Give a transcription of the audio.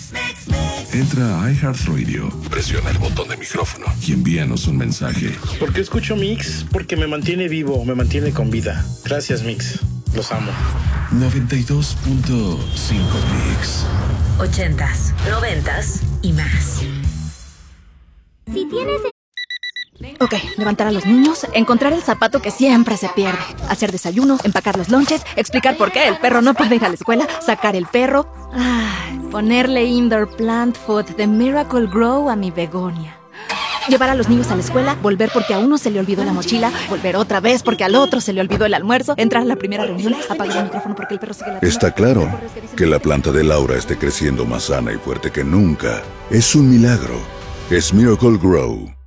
Entra a iHeartRadio, presiona el botón de micrófono y envíanos un mensaje. ¿Por qué escucho Mix? Porque me mantiene vivo, me mantiene con vida. Gracias, Mix. Los amo. 92.5 Mix. 80s, 90s y más. Si tienes... Ok, levantar a los niños, encontrar el zapato que siempre se pierde, hacer desayuno, empacar los lonches, explicar por qué el perro no puede ir a la escuela, sacar el perro, ponerle indoor plant food de Miracle Grow a mi begonia. Llevar a los niños a la escuela, volver porque a uno se le olvidó la mochila, volver otra vez porque al otro se le olvidó el almuerzo, entrar a la primera reunión, apagar el micrófono porque el perro sigue la... Está claro que la planta de Laura esté creciendo más sana y fuerte que nunca. Es un milagro. Es Miracle Grow.